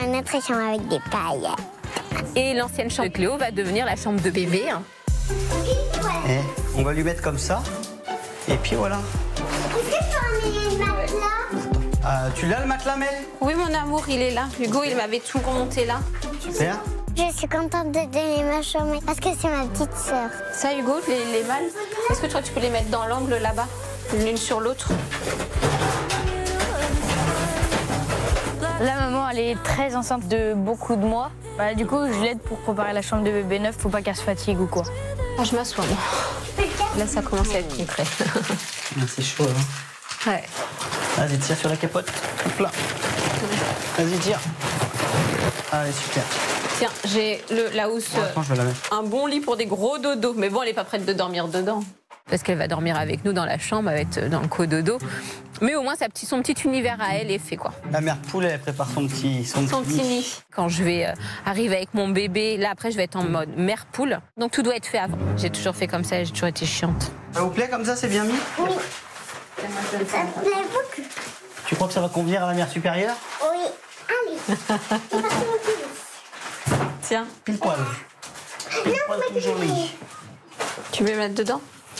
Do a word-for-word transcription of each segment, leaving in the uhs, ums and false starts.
une autre chambre avec des paillettes. Et l'ancienne chambre de Cléo va devenir la chambre de bébé. Eh, on va lui mettre comme ça. Et puis voilà. Est-ce que tu peux ramener le matelas? Ah, tu l'as le matelas, Mel? Oui, mon amour, il est là. Hugo, il m'avait tout remonté là. Super. Je suis contente de donner ma chambre parce que c'est ma petite sœur. Ça, Hugo, les, les mâles, est-ce que toi, tu peux les mettre dans l'angle là-bas, l'une sur l'autre? Là, maman, elle est très enceinte de beaucoup de mois. Bah, du coup, je l'aide pour préparer la chambre de bébé neuf, faut pas qu'elle se fatigue ou quoi. Ah, je m'assois, moi. Là, ça commence à être concret. Ah, c'est chaud, hein. Ouais. Vas-y, tire sur la capote. Hop là. Vas-y, tire. Allez, super. Tiens, j'ai le, la housse, Bon, attends, je vais la mettre. un bon lit pour des gros dodos. Mais bon, elle n'est pas prête de dormir dedans. Parce qu'elle va dormir avec nous dans la chambre, elle va être dans le cododo. Mais au moins, sa petit, son petit univers à elle est fait, quoi. La mère poulet, elle prépare son petit, son Son petit petit nid. Quand je vais euh, arriver avec mon bébé, là, après, je vais être en mode mère poule. Donc, tout doit être fait avant. J'ai toujours fait comme ça, j'ai toujours été chiante. Ça vous plaît comme ça, c'est bien mis? Oui. Ça te plaît beaucoup? Tu crois que ça va convenir à la mère supérieure? Oui. Allez. C'est parti, mon petit. Tiens, Pile poil. Pile poil, tout joli. tu veux mettre dedans?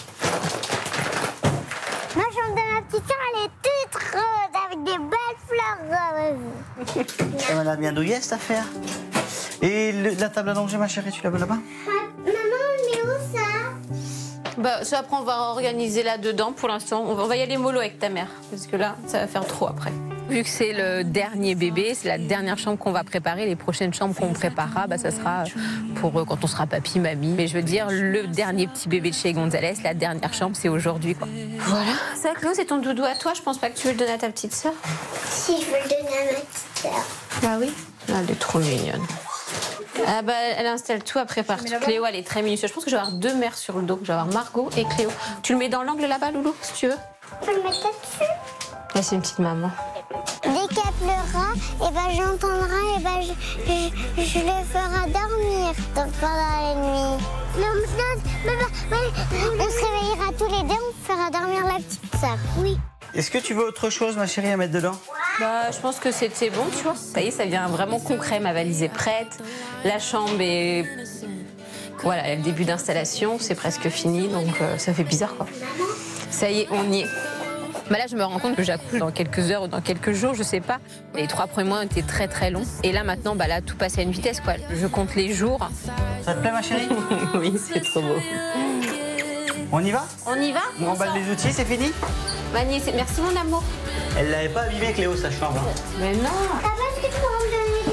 Ma chambre de ma petite sœur, elle est toute rose avec des belles fleurs roses. Ça m'a bien douillé cette affaire. Et le- la table à manger, ma chérie, tu la veux là-bas? Maman, mais où ça? Bah, ça, après, on va organiser là-dedans. Pour l'instant, on va, on va y aller mollo avec ta mère. Parce que là, ça va faire trop après. Vu que c'est le dernier bébé, c'est la dernière chambre qu'on va préparer. Les prochaines chambres qu'on préparera, bah, ça sera pour euh, quand on sera papy, mamie. Mais je veux dire, le dernier petit bébé de chez Gonzalez, la dernière chambre, c'est aujourd'hui, quoi. Voilà. Ça, Cléo, c'est ton doudou à toi. Je pense pas que tu veux le donner à ta petite sœur. Si, je veux le donner à ma petite sœur. Bah oui. Elle est trop mignonne. Ah bah, elle installe tout, elle prépare tout. Cléo, elle est très minutieuse. Je pense que je vais avoir deux mères sur le dos. Je vais avoir Margot et Cléo. Tu le mets dans l'angle là-bas, Loulou, si tu veux. Je peux le mettre là-dessus? Là, c'est une petite maman. Dès qu'elle pleurera, et ben j'entendrai, et ben je, je, je le ferai dormir donc pendant la nuit. Non, non, non, non, on se réveillera tous les deux, on fera dormir la petite sœur. Oui. Est-ce que tu veux autre chose, ma chérie, à mettre dedans? Bah, je pense que c'était bon, tu vois. Ça y est, ça devient vraiment concret. Ma valise est prête. La chambre est... Voilà, le début d'installation, c'est presque fini, donc euh, ça fait bizarre, quoi. Ça y est, on y est. Bah là, je me rends compte que j'accouche dans quelques heures ou dans quelques jours, je sais pas. Les trois premiers mois étaient très très longs. Et là, maintenant, bah là, tout passe à une vitesse, quoi. Je compte les jours. Ça te plaît, ma chérie? Oui, c'est trop beau. On y va? On y va? On emballe les outils, c'est fini? Magnifique. Merci, mon amour. Elle l'avait pas abîmé, Cléo, sa chambre. hein. Mais non. Ça va,